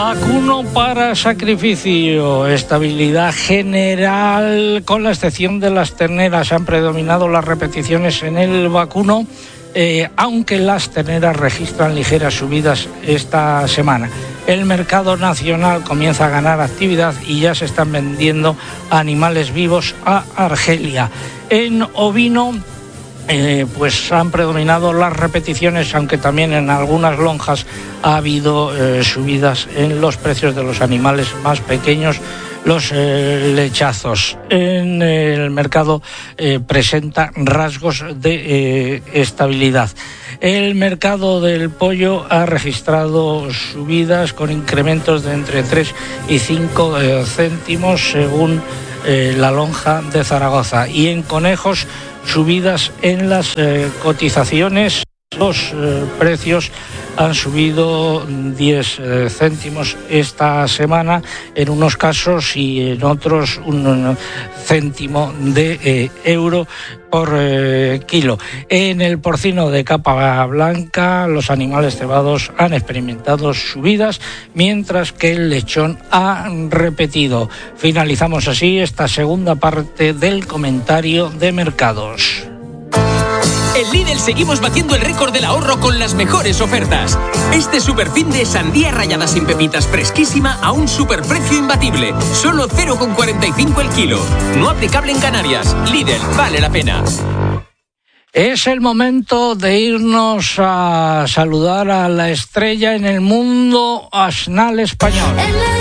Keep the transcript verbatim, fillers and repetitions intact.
Vacuno para sacrificio, estabilidad general, con la excepción de las terneras. Han predominado las repeticiones en el vacuno, eh, aunque las terneras registran ligeras subidas esta semana. El mercado nacional comienza a ganar actividad y ya se están vendiendo animales vivos a Argelia. En ovino, Eh, pues han predominado las repeticiones, aunque también en algunas lonjas ha habido eh, subidas en los precios de los animales más pequeños, los eh, lechazos. En eh, el mercado eh, presenta rasgos de eh, estabilidad. El mercado del pollo ha registrado subidas con incrementos de entre tres y cinco eh, céntimos según eh, la lonja de Zaragoza. Y en conejos, subidas en las eh, cotizaciones. Los eh, precios han subido diez eh, céntimos esta semana, en unos casos, y en otros un, un céntimo de eh, euro por eh, kilo. En el porcino de capa blanca, los animales cebados han experimentado subidas, mientras que el lechón ha repetido. Finalizamos así esta segunda parte del comentario de mercados. En Lidl seguimos batiendo el récord del ahorro con las mejores ofertas. Este superfin de sandía rallada sin pepitas fresquísima a un superprecio imbatible. Solo cero coma cuarenta y cinco el kilo. No aplicable en Canarias. Lidl, vale la pena. Es el momento de irnos a saludar a la estrella en el mundo asnal español.